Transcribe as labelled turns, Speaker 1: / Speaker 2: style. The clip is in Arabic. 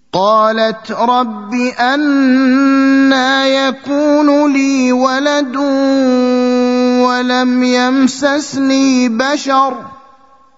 Speaker 1: قالت رب أنى يكون لي ولد ولم يمسسني بشر